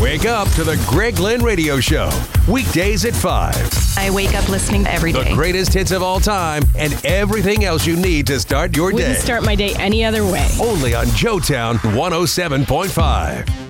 Wake up to the Greg Lynn Radio Show. Weekdays at 5. I wake up listening every day. The greatest hits of all time and everything else you need to start your day. Wouldn't start my day any other way. Only on Joetown 107.5.